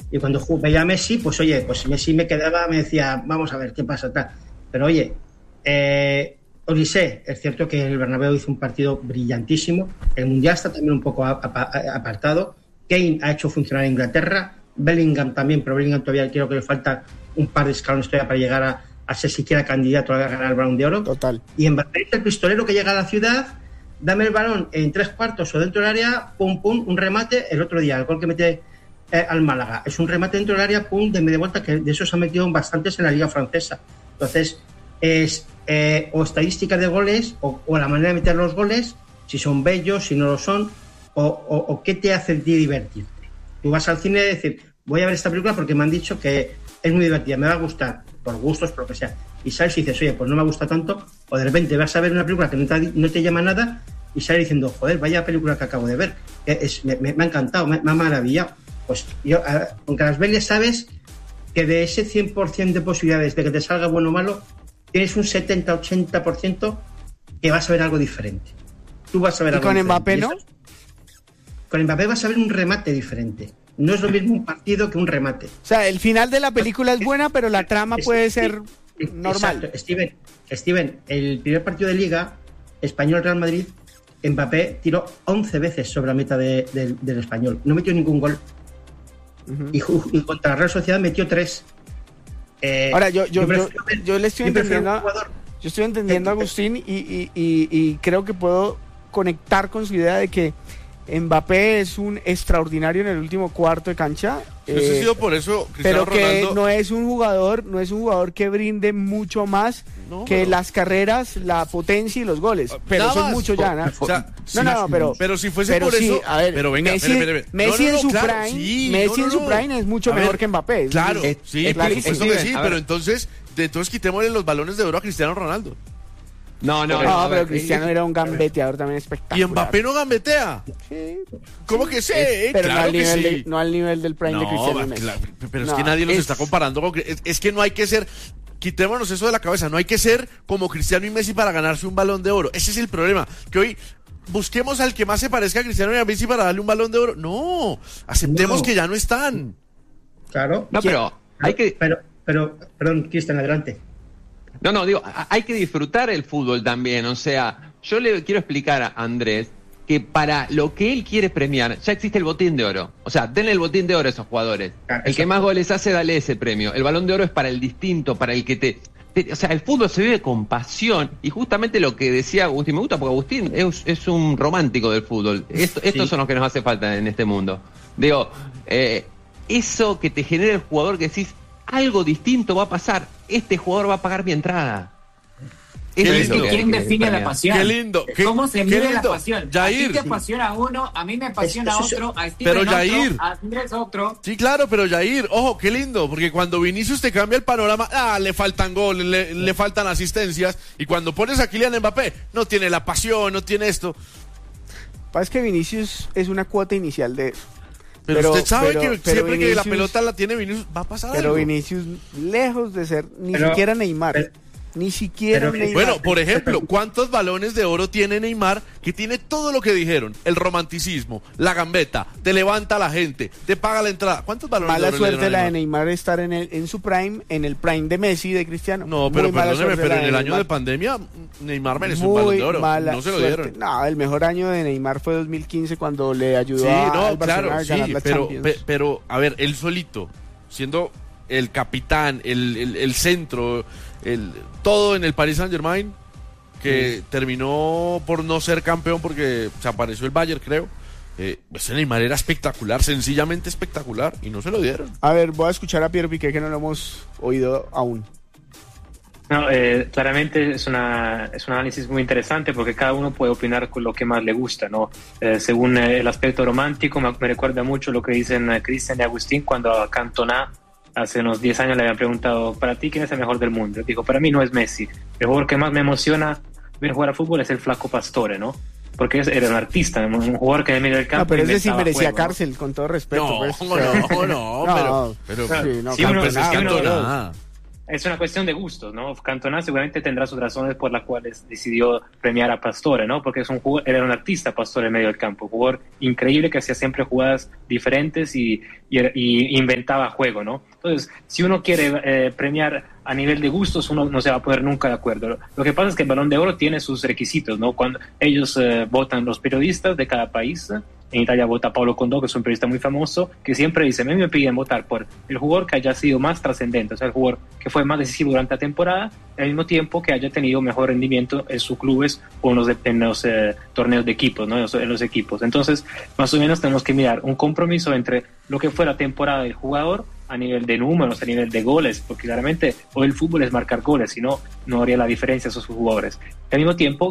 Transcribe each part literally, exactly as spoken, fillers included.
Y cuando veía a Messi, pues oye, pues Messi me quedaba, me decía, vamos a ver qué pasa, tal. Pero oye, eh, Olise, es cierto que el Bernabéu hizo un partido brillantísimo. El Mundial está también un poco apartado. Kane ha hecho funcionar a Inglaterra. Bellingham también, pero Bellingham todavía creo que le falta un par de escalones todavía para llegar a, a ser siquiera candidato a ganar el Balón de Oro. Total. Y Mbappé es el pistolero que llega a la ciudad, dame el balón en tres cuartos o dentro del área, pum, pum, un remate. El otro día, el gol que mete eh, al Málaga, es un remate dentro del área, pum, de media vuelta, que de esos han metido bastantes en la Liga Francesa. Entonces, es eh, o estadística de goles, o, o la manera de meter los goles, si son bellos, si no lo son, o, o, o qué te hace ti divertirte. Tú vas al cine y decir, voy a ver esta película porque me han dicho que es muy divertida, me va a gustar, por gustos, por lo que sea. Y sales y dices, oye, pues no me gusta tanto, o de repente vas a ver una película que no te, no te llama nada y sales diciendo, joder, vaya película que acabo de ver, es, me, me, me ha encantado, me, me ha maravillado. Pues yo, aunque las veas, sabes que de ese cien por ciento de posibilidades de que te salga bueno o malo, tienes un setenta a ochenta por ciento que vas a ver algo diferente. Tú vas a ver ¿Y algo con diferente. Mbappé no? Con Mbappé vas a ver un remate diferente. No es lo mismo un partido que un remate. O sea, el final de la película es buena, pero la trama puede ser normal. Exacto. Steven, Steven, el primer partido de Liga, Español-Real Madrid, Mbappé tiró once veces sobre la meta de, de, del Español. No metió ningún gol. Uh-huh. Y, y contra la Real Sociedad metió tres. Eh, Ahora, yo, yo, yo, yo, yo le estoy yo entendiendo, yo estoy entendiendo a Agustín y, y, y, y creo que puedo conectar con su idea de que Mbappé es un extraordinario en el último cuarto de cancha. Eso eh, ha sido por eso, Cristiano pero que Ronaldo... no es un jugador, no es un jugador que brinde mucho más no, que pero... las carreras, la potencia y los goles. Pero Nada son más. mucho ya, ¿no? O sea, no, sí, no, no, pero pero si fuese pero por sí, eso, a ver, pero venga, Messi, espere, espere. Messi no, no, en su claro, prime, sí, Messi no, no, en su no. prime es mucho a mejor ver, que Mbappé. Claro, es, sí, es por supuesto sí, que sí, pero entonces, entonces quitémosle los balones de oro a Cristiano Ronaldo. No, no, no, no, pero ver, Cristiano eh, era un gambeteador también espectacular. ¿Y Mbappé no gambetea? Sí. ¿Cómo que sí? Es, pero claro no, al que nivel sí. de, no al nivel del prime no, de Cristiano. Claro, pero no, es que nadie los es... está comparando con... Es, es que no hay que ser... Quitémonos eso de la cabeza. No hay que ser como Cristiano y Messi para ganarse un Balón de Oro. Ese es el problema. Que hoy busquemos al que más se parezca a Cristiano y a Messi para darle un Balón de Oro. No, aceptemos no. que ya no están. Claro. No, pero hay que... Pero, pero, perdón, Cristian, adelante. No, no, digo, hay que disfrutar el fútbol también, o sea, yo le quiero explicar a Andrés que para lo que él quiere premiar, ya existe el botín de oro, o sea, denle el botín de oro a esos jugadores, claro, el que más goles hace, dale ese premio, el balón de oro es para el distinto, para el que te, te... O sea, el fútbol se vive con pasión, y justamente lo que decía Agustín, me gusta porque Agustín es, es un romántico del fútbol, Esto, estos sí. son los que nos hace falta en este mundo, digo, eh, eso que te genera el jugador que decís, algo distinto va a pasar. Este jugador va a pagar mi entrada. Es que ¿quién define la pasión? Qué lindo. Qué, ¿Cómo se mide la lindo. pasión? Yair. A ti te apasiona uno, a mí me apasiona es, es, otro, a Steven pero otro, Yair. a Andrés otro. Sí, claro, pero Yair, ojo, qué lindo, porque cuando Vinicius te cambia el panorama, ah, le faltan goles, le, le faltan asistencias, y cuando pones a Kylian Mbappé, no tiene la pasión, no tiene esto. Pasa que Vinicius es una cuota inicial de eso. Pero, pero usted sabe pero, que pero siempre Vinicius, que la pelota la tiene Vinicius, va a pasar pero algo. Pero Vinicius, lejos de ser ni pero, siquiera Neymar, pero, ni siquiera pero, Neymar. Bueno, por ejemplo, ¿cuántos balones de oro tiene Neymar? Que tiene todo lo que dijeron, el romanticismo, la gambeta, te levanta a la gente, te paga la entrada. ¿Cuántos balones mala de oro suerte le la de Neymar estar en el en su prime, en el prime de Messi, de Cristiano. No, pero Muy perdóneme, pero en el de año Neymar. de pandemia Neymar mereció Muy un balón de oro, mala no se lo suerte. dieron. No, el mejor año de Neymar fue dos mil quince cuando le ayudó sí, a no, al Barcelona claro, a ganar sí, la pero, Champions. pe, pero, a ver, él solito, siendo el capitán, el, el, el centro, el todo en el Paris Saint-Germain, que sí. terminó por no ser campeón porque se apareció el Bayern, creo. Eh, ese Neymar era espectacular, sencillamente espectacular, y no se lo dieron. A ver, voy a escuchar a Pierre Piqué, que no lo hemos oído aún. No, eh, claramente es una es un análisis muy interesante porque cada uno puede opinar con lo que más le gusta, ¿no? Eh, según eh, el aspecto romántico, me, me recuerda mucho lo que dicen eh, Cristian y Agustín cuando a Cantona hace unos diez años le habían preguntado, ¿para ti quién es el mejor del mundo? Dijo, para mí no es Messi. El jugador que más me emociona ver jugar a fútbol es el Flaco Pastore, ¿no? Porque era un artista, un jugador que en medio del campo. No, pero ese sí merecía juego, cárcel, ¿no? Con todo respeto. No, pues, no, no, no, pero, no, pero, sí, no, sí, uno, pues es sí, uno, Cantona. es una cuestión de gustos, ¿no? Cantona seguramente tendrá sus razones por las cuales decidió premiar a Pastore, ¿no? Porque es un jugador, era un artista, Pastore, en medio del campo, un jugador increíble que hacía siempre jugadas diferentes y, y, y inventaba juego, ¿no? Entonces, si uno quiere eh, premiar a nivel de gustos, uno no se va a poner nunca de acuerdo. Lo que pasa es que el Balón de Oro tiene sus requisitos, ¿no? Cuando ellos eh, votan, los periodistas de cada país. En Italia vota Paolo Condò, que es un periodista muy famoso, que siempre dice, a mí me piden votar por el jugador que haya sido más trascendente, o sea, el jugador que fue más decisivo durante la temporada, y al mismo tiempo que haya tenido mejor rendimiento en sus clubes o en los, en los eh, torneos de equipos, ¿no? en, los, en los equipos. Entonces, más o menos tenemos que mirar un compromiso entre lo que fue la temporada del jugador a nivel de números, a nivel de goles, porque claramente hoy el fútbol es marcar goles, si no, no haría la diferencia a esos jugadores. Y al mismo tiempo,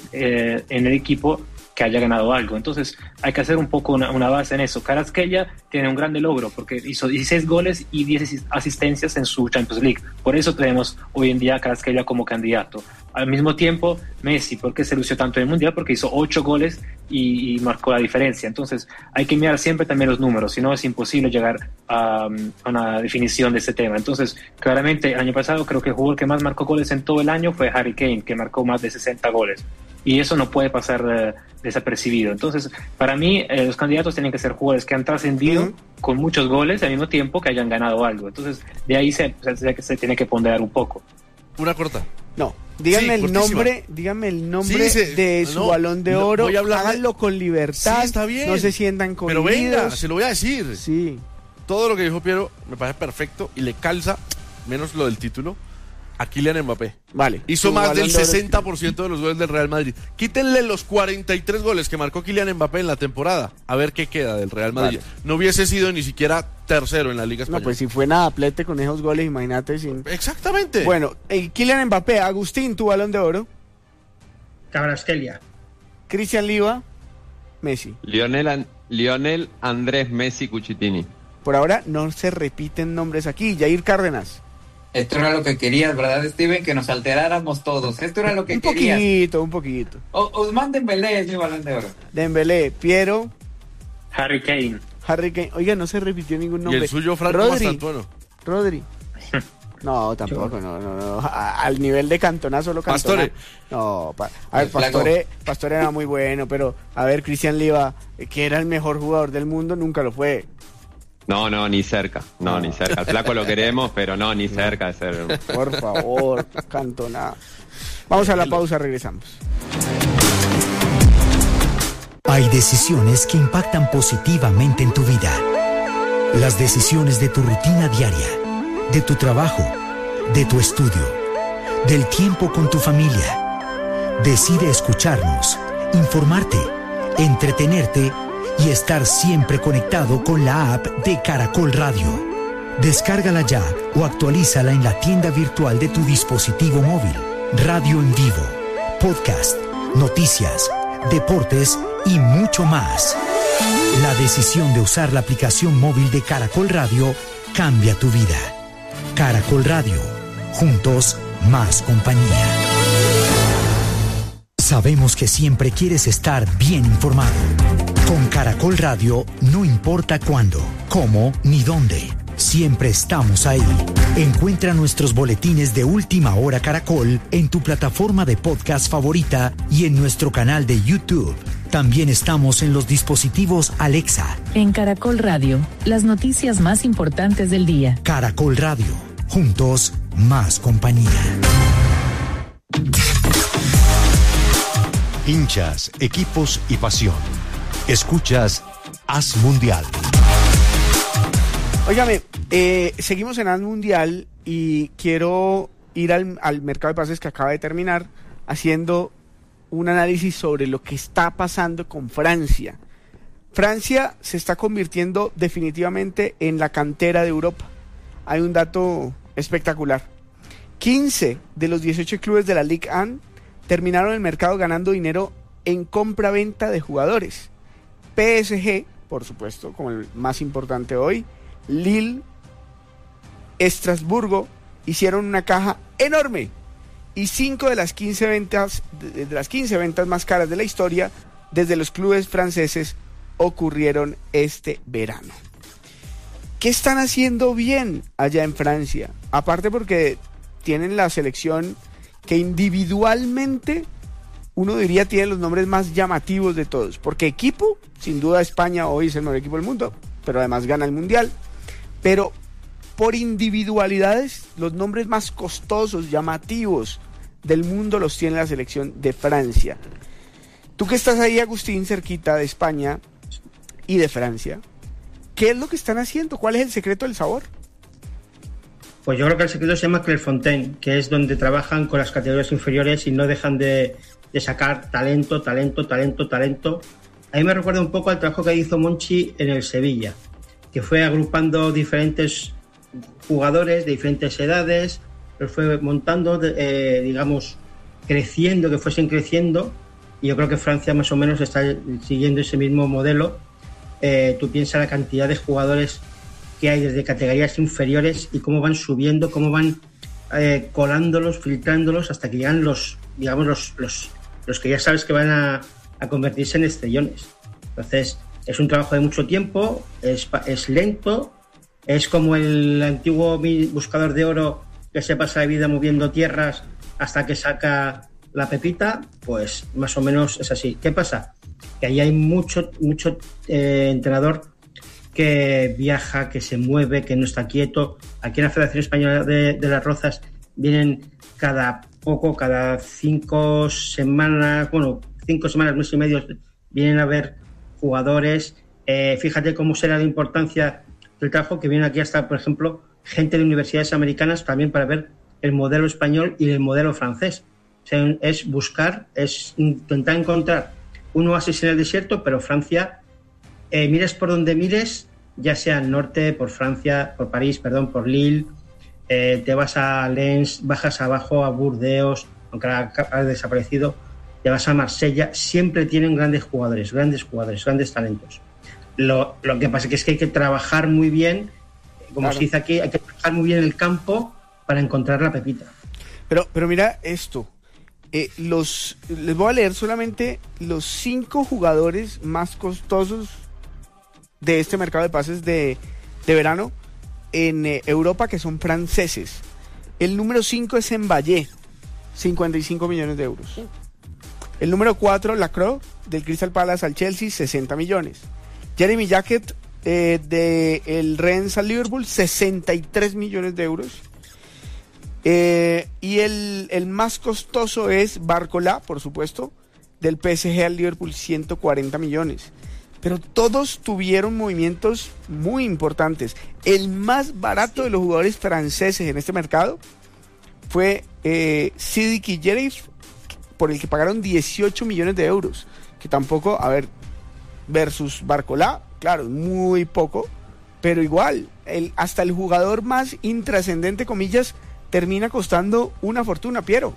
eh, en el equipo que haya ganado algo. Entonces hay que hacer un poco una, una base en eso. Kvaratskhelia tiene un grande logro porque hizo dieciséis goles y diez asistencias en su Champions League. Por eso tenemos hoy en día a Kvaratskhelia como candidato. Al mismo tiempo, Messi, ¿por qué se lució tanto en el Mundial? Porque hizo ocho goles y, y marcó la diferencia. Entonces hay que mirar siempre también los números, si no es imposible llegar a, a una definición de este tema. Entonces, claramente, el año pasado creo que el jugador que más marcó goles en todo el año fue Harry Kane, que marcó más de sesenta goles. Y eso no puede pasar uh, desapercibido. Entonces, para mí, eh, los candidatos tienen que ser jugadores que han trascendido uh-huh. con muchos goles al mismo tiempo que hayan ganado algo. Entonces, de ahí se, se, se tiene que ponderar un poco. Una corta. No, díganme sí, el cortísima. nombre, díganme el nombre sí, sí, de su no, Balón de Oro. Voy a hablar háganlo de... con libertad. Sí, está bien. No se sientan con Pero venga, se lo voy a decir. Sí. Todo lo que dijo Piero me parece perfecto y le calza, menos lo del título, a Kylian Mbappé. Vale. Hizo más del sesenta por ciento de los goles del Real Madrid. Quítenle los cuarenta y tres goles que marcó Kylian Mbappé en la temporada. A ver qué queda del Real Madrid. Vale. No hubiese sido ni siquiera tercero en la Liga Española. No, pues si fue nada plete con esos goles, imagínate. Sin... Exactamente. Bueno, el Kylian Mbappé, Agustín, tu Balón de Oro. Kvaratskhelia. Cristian Liva, Messi. Lionel, An- Lionel Andrés Messi Cucitini. Por ahora no se repiten nombres aquí. Jair Cárdenas. Esto era lo que querías, ¿verdad, Steven? Que nos alteráramos todos. Esto era lo que un querías. Un poquito, un poquito. O- Ousmane Dembélé es mi Balón de Oro. Dembélé, Piero. Harry Kane. Harry Kane. Oiga, no se repitió ningún nombre. Y el suyo, Franco Mastantuono. Rodri. No, tampoco, no, no, no. A, al nivel de Cantona, solo Cantona. Pastore. No, pa, a ver, Pastore, Pastore era muy bueno, pero a ver, Cristian Liva, que era el mejor jugador del mundo, nunca lo fue. No, no, ni cerca, no, ni cerca. El flaco lo queremos, pero no, ni cerca de ser. Por favor, Cantona. Vamos a la pausa, regresamos. Hay decisiones que impactan positivamente en tu vida. Las decisiones de tu rutina diaria, de tu trabajo, de tu estudio, del tiempo con tu familia. Decide escucharnos, informarte, entretenerte y estar siempre conectado con la app de Caracol Radio. Descárgala ya o actualízala en la tienda virtual de tu dispositivo móvil. Radio en vivo, podcast, noticias, deportes y mucho más. La decisión de usar la aplicación móvil de Caracol Radio cambia tu vida. Caracol Radio, juntos más compañía. Sabemos que siempre quieres estar bien informado. Con Caracol Radio no importa cuándo, cómo ni dónde. Siempre estamos ahí. Encuentra nuestros boletines de Última Hora Caracol en tu plataforma de podcast favorita y en nuestro canal de YouTube. También estamos en los dispositivos Alexa. En Caracol Radio, las noticias más importantes del día. Caracol Radio, juntos más compañía. Hinchas, equipos y pasión. Escuchas Haz Mundial. Óigame, eh, seguimos en Haz Mundial y quiero ir al, al mercado de pases que acaba de terminar haciendo un análisis sobre lo que está pasando con Francia. Francia se está convirtiendo definitivamente en la cantera de Europa. Hay un dato espectacular. quince de los dieciocho clubes de la Ligue uno terminaron el mercado ganando dinero en compra-venta de jugadores. P S G, por supuesto, como el más importante hoy, Lille, Estrasburgo, hicieron una caja enorme. Y cinco de las quince ventas, de, de las quince ventas más caras de la historia, desde los clubes franceses, ocurrieron este verano. ¿qué están haciendo bien allá en Francia? Aparte porque tienen la selección que individualmente uno diría tiene los nombres más llamativos de todos, porque equipo, sin duda España hoy es el mejor equipo del mundo, pero además gana el Mundial, pero por individualidades, los nombres más costosos, llamativos del mundo los tiene la selección de Francia. Tú que estás ahí, Agustín, cerquita de España y de Francia, ¿qué es lo que están haciendo? ¿Cuál es el secreto del sabor? Pues yo creo que el secreto se llama Clairefontaine, que es donde trabajan con las categorías inferiores y no dejan de, de sacar talento, talento, talento, talento. A mí me recuerda un poco al trabajo que hizo Monchi en el Sevilla, que fue agrupando diferentes jugadores de diferentes edades, los fue montando, eh, digamos, creciendo, que fuesen creciendo, y yo creo que Francia más o menos está siguiendo ese mismo modelo. Eh, tú piensas la cantidad de jugadores que hay desde categorías inferiores y cómo van subiendo, cómo van eh, colándolos, filtrándolos hasta que llegan los, digamos, los, los, los que ya sabes que van a, a convertirse en estrellones. Entonces, es un trabajo de mucho tiempo, es, es lento, es como el antiguo buscador de oro que se pasa la vida moviendo tierras hasta que saca la pepita, pues más o menos es así. ¿Qué pasa? Que ahí hay mucho, mucho eh, entrenador que viaja, que se mueve, que no está quieto. Aquí en la Federación Española de, de las Rozas vienen cada poco, cada cinco semanas, bueno, cinco semanas, mes y medio, vienen a ver jugadores. Eh, fíjate cómo será la importancia del trabajo, que viene aquí hasta, por ejemplo, gente de universidades americanas también para ver el modelo español y el modelo francés. O sea, es buscar, es intentar encontrar un oasis en el desierto, pero Francia, eh, mires por donde mires, ya sea al norte, por Francia, por París, perdón, por Lille, eh, te vas a Lens, bajas abajo a Burdeos, aunque ha, ha desaparecido, te vas a Marsella, siempre tienen grandes jugadores, grandes jugadores, grandes talentos. Lo, lo que pasa que es que hay que trabajar muy bien, como claro. se dice aquí, hay que trabajar muy bien el campo para encontrar la pepita. Pero, pero mira esto, eh, los les voy a leer solamente los cinco jugadores más costosos de este mercado de pases de, de verano en eh, Europa, que son franceses. El número cinco es Mbappé, cincuenta y cinco millones de euros. El número cuatro, Lacroix, del Crystal Palace al Chelsea, sesenta millones. Jeremy Jacket, eh, del Rennes al Liverpool, sesenta y tres millones de euros. Eh, y el, el más costoso es Barcola, por supuesto, del P S G al Liverpool, ciento cuarenta millones. Pero todos tuvieron movimientos muy importantes. El más barato de los jugadores franceses en este mercado fue eh, Sidiki Yerif, por el que pagaron dieciocho millones de euros. Que tampoco, a ver, versus Barcola, claro, muy poco, pero igual, el, hasta el jugador más intrascendente, comillas, termina costando una fortuna, Piero.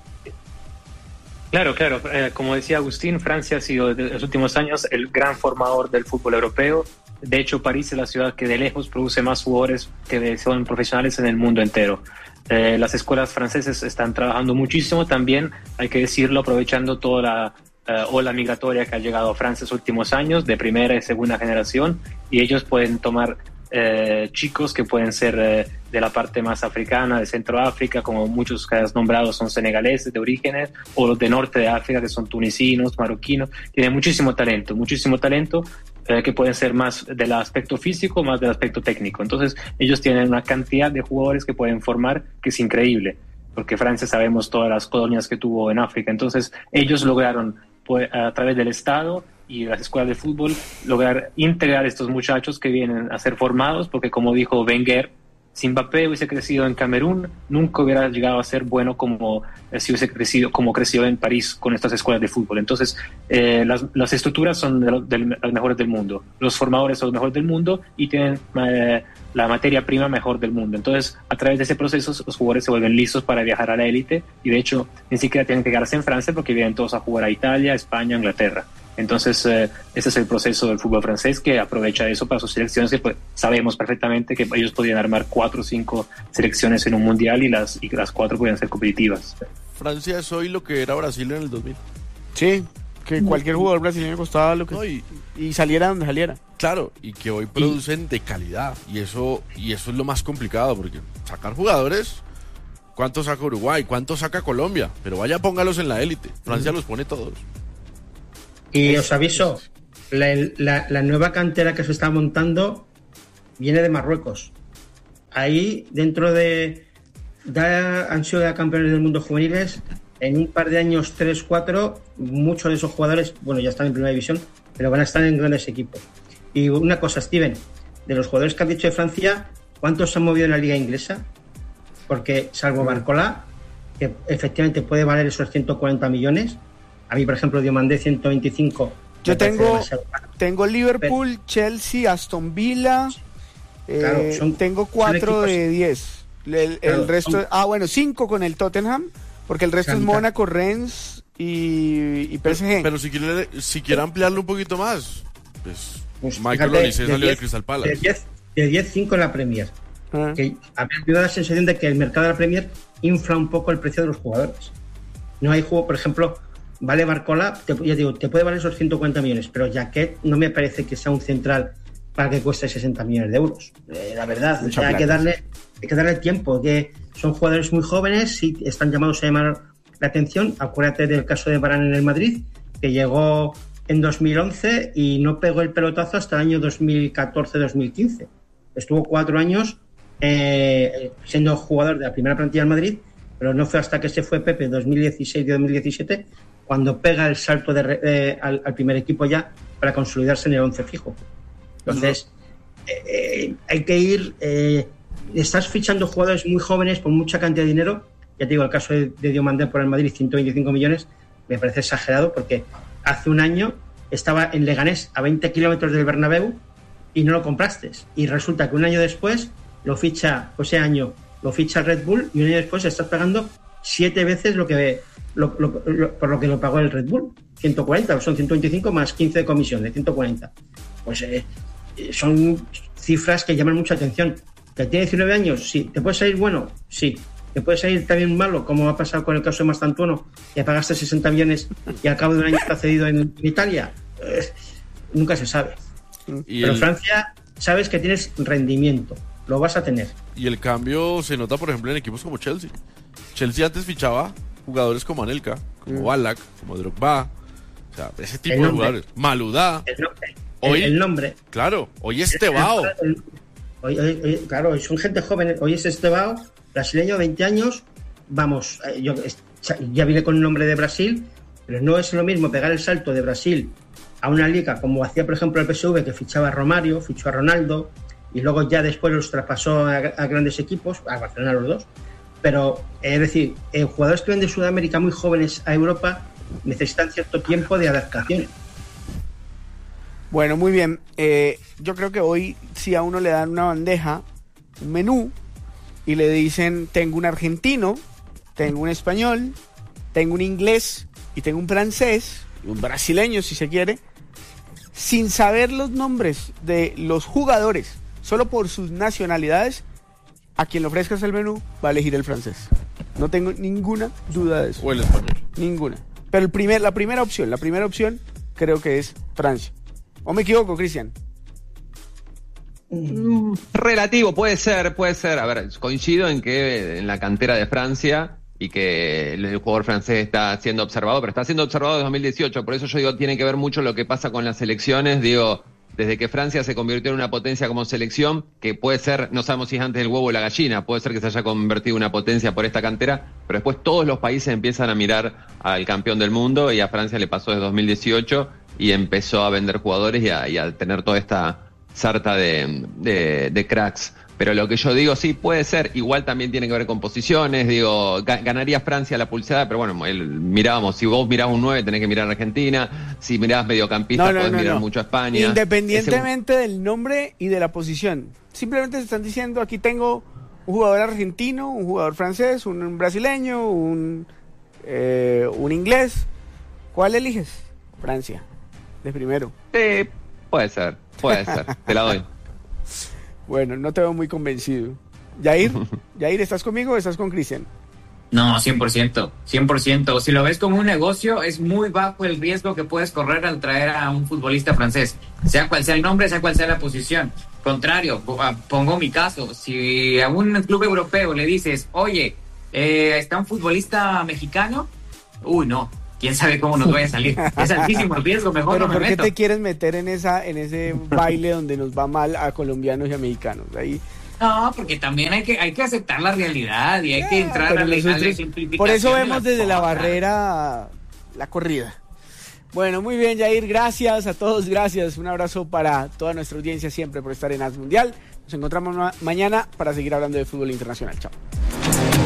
Claro, claro. Eh, como decía Agustín, Francia ha sido en los últimos años el gran formador del fútbol europeo. De hecho, París es la ciudad que de lejos produce más jugadores que son profesionales en el mundo entero. Eh, las escuelas francesas están trabajando muchísimo también, hay que decirlo, aprovechando toda la uh, ola migratoria que ha llegado a Francia en los últimos años, de primera y segunda generación, y ellos pueden tomar Eh, chicos que pueden ser eh, de la parte más africana, de Centroáfrica, como muchos que has nombrado son senegaleses de orígenes, o los de norte de África que son tunisinos, marroquinos. Tienen muchísimo talento, muchísimo talento eh, que pueden ser más del aspecto físico, más del aspecto técnico. Entonces ellos tienen una cantidad de jugadores que pueden formar que es increíble, porque Francia sabemos todas las colonias que tuvo en África. Entonces ellos lograron, pues, a través del Estado y las escuelas de fútbol, lograr integrar a estos muchachos que vienen a ser formados, porque como dijo Wenger, si Mbappé hubiese crecido en Camerún, nunca hubiera llegado a ser bueno como eh, si hubiese crecido como creció en París con estas escuelas de fútbol. Entonces, eh, las, las estructuras son de, lo, de las mejores del mundo, los formadores son los mejores del mundo y tienen eh, la materia prima mejor del mundo. Entonces, a través de ese proceso, los jugadores se vuelven listos para viajar a la élite y, de hecho, ni siquiera tienen que quedarse en Francia porque vienen todos a jugar a Italia, España, Inglaterra. Entonces, eh, ese es el proceso del fútbol francés, que aprovecha eso para sus selecciones, que pues, sabemos perfectamente que ellos podían armar cuatro o cinco selecciones en un mundial y las, y las cuatro podían ser competitivas. Francia es hoy lo que era Brasil en el dos mil. Sí, que cualquier jugador brasileño costaba lo que... No, y, y saliera donde saliera. Claro, y que hoy producen y, de calidad. Y eso, y eso es lo más complicado, porque sacar jugadores, ¿cuánto saca Uruguay? ¿Cuánto saca Colombia? Pero vaya, póngalos en la élite. Francia los pone todos. Y os aviso, la, la, la nueva cantera que se está montando viene de Marruecos. Ahí, dentro de... Ya han sido ya campeones del mundo juveniles. En un par de años, tres, cuatro, muchos de esos jugadores, bueno, ya están en primera división, pero van a estar en grandes equipos. Y una cosa, Steven, de los jugadores que has dicho de Francia, ¿cuántos se han movido en la liga inglesa? Porque salvo Barcola, que efectivamente puede valer esos ciento cuarenta millones, a mí, por ejemplo, Diomandé ciento veinticinco. Yo tengo, tengo Liverpool, pero, Chelsea, Aston Villa, claro, eh, son, tengo cuatro de diez. El, claro, el resto, son, ah, bueno, cinco con el Tottenham, porque el resto es Mónaco, Rennes y, y P S G. Pero, pero si quiere, si quiere ampliarlo un poquito más, pues... Pues Michael Olise salió del Crystal Palace. De diez cinco en la Premier. Ah. Que a mí me da la sensación de que el mercado de la Premier infla un poco el precio de los jugadores. No hay juego, por ejemplo, vale Barcola, te, ya digo, te puede valer esos ciento cuarenta millones, pero Jaquet no me parece que sea un central para que cueste sesenta millones de euros. Eh, la verdad, o sea, hay que darle hay que darle tiempo, que son jugadores muy jóvenes, sí están llamados a llamar la atención. Acuérdate del caso de Varane en el Madrid, que llegó en dos mil once y no pegó el pelotazo hasta el año dos mil catorce dos mil quince. Estuvo cuatro años eh, siendo jugador de la primera plantilla del Madrid, pero no fue hasta que se fue Pepe en dos mil dieciséis y dos mil diecisiete cuando pega el salto de, eh, al, al primer equipo ya para consolidarse en el once fijo. Entonces, eh, eh, hay que ir... Eh, estás fichando jugadores muy jóvenes por mucha cantidad de dinero. Ya te digo, el caso de, de Diomandé por el Madrid, ciento veinticinco millones, me parece exagerado porque hace un año estaba en Leganés a veinte kilómetros del Bernabéu y no lo compraste. Y resulta que un año después lo ficha, o ese año lo ficha el Red Bull y un año después estás pagando siete veces lo que lo, lo, lo, por lo que lo pagó el Red Bull. ciento cuarenta, son ciento veinticinco más quince de comisión, de ciento cuarenta. Pues eh, son cifras que llaman mucha atención. ¿Que tiene diecinueve años? Sí. ¿Te puede salir bueno? Sí. ¿Te puede salir también malo, como ha pasado con el caso de Mastantuono, que pagaste sesenta millones y al cabo de un año está cedido en, en Italia? Eh, nunca se sabe. ¿Y Pero el... Francia, sabes que tienes rendimiento, lo vas a tener. Y el cambio se nota, por ejemplo, en equipos como Chelsea. Chelsea antes fichaba jugadores como Anelka, como mm. Ballack, como Drogba, o sea, ese tipo de jugadores. Maludá. El nombre. Hoy, el, el nombre. Claro, hoy es Tebao. Hoy, hoy, hoy, claro, son gente joven. Hoy es Estebao, brasileño, veinte años. Vamos, yo ya vine con el nombre de Brasil, pero no es lo mismo pegar el salto de Brasil a una liga como hacía, por ejemplo, el P S V, que fichaba a Romario, fichó a Ronaldo y luego ya después los traspasó a, a grandes equipos, a Barcelona los dos. Pero, es decir, eh, jugadores que vienen de Sudamérica muy jóvenes a Europa necesitan cierto tiempo de adaptación. Bueno, muy bien. Eh, yo creo que hoy si a uno le dan una bandeja, un menú, y le dicen, tengo un argentino, tengo un español, tengo un inglés y tengo un francés, un brasileño si se quiere, sin saber los nombres de los jugadores, solo por sus nacionalidades, a quien le ofrezcas el menú va a elegir el francés. No tengo ninguna duda de eso. O el español. Ninguna. Pero el primer, la primera opción, la primera opción creo que es Francia. ¿O me equivoco, Cristian? Mm, relativo, puede ser, puede ser. A ver, coincido en que en la cantera de Francia y que el jugador francés está siendo observado, pero está siendo observado desde dos mil dieciocho. Por eso yo digo, tiene que ver mucho lo que pasa con las selecciones. Digo, desde que Francia se convirtió en una potencia como selección, que puede ser, no sabemos si es antes el huevo o la gallina, puede ser que se haya convertido en una potencia por esta cantera, pero después todos los países empiezan a mirar al campeón del mundo y a Francia le pasó desde dos mil dieciocho y empezó a vender jugadores y a, y a tener toda esta sarta de, de, de cracks. Pero lo que yo digo, sí, puede ser, igual también tiene que ver con posiciones, digo, ga- ganaría Francia la pulseada, pero bueno, el, mirábamos, si vos mirás un nueve tenés que mirar a Argentina, si mirás mediocampista no, no, podés no, mirar no. mucho a España. Independientemente Ese... del nombre y de la posición, simplemente se están diciendo, aquí tengo un jugador argentino, un jugador francés, un, un brasileño, un, eh, un inglés, ¿cuál eliges? Francia, de primero. Sí, puede ser, puede ser, te la doy. Bueno, no te veo muy convencido. Yair, Yair, ¿estás conmigo o estás con Cristian? No, cien por ciento, cien por ciento. Si lo ves como un negocio, es muy bajo el riesgo que puedes correr al traer a un futbolista francés, sea cual sea el nombre, sea cual sea la posición. Contrario, pongo mi caso, si a un club europeo le dices, oye, eh, está un futbolista mexicano, uy, no, quién sabe cómo nos vaya a salir. Es altísimo el riesgo, mejor Pero no me ¿por qué meto. te quieres meter en esa en ese baile donde nos va mal a colombianos y a mexicanos? Ahí... No, porque también hay que hay que aceptar la realidad y hay yeah, que entrar a la, nosotros, a la simplificación. Por eso vemos de desde la la barrera la corrida. Bueno, muy bien, Jair, gracias a todos, gracias. Un abrazo para toda nuestra audiencia siempre por estar en As Mundial. Nos encontramos ma- mañana para seguir hablando de fútbol internacional. Chao.